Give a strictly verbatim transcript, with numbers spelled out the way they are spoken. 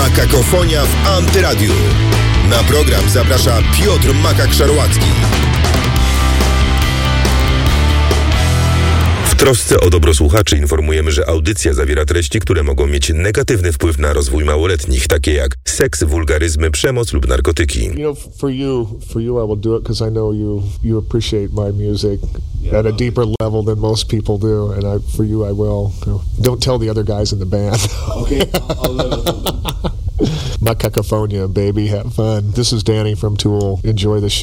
Makakofonia w Antyradiu. Na program zaprasza Piotr Makak-Szarłacki. W trosce o dobro słuchaczy informujemy, że audycja zawiera treści, które mogą mieć negatywny wpływ na rozwój małoletnich, takie jak seks, wulgaryzmy, przemoc lub narkotyki. You know, for you, for you I will do it because I know you you appreciate my music at a deeper level than most people do, and I, for you I will. Don't tell the other guys in the band. Okay, I'll let them. Makakofonia, baby, have fun. This is Danny from Tool. Enjoy the show.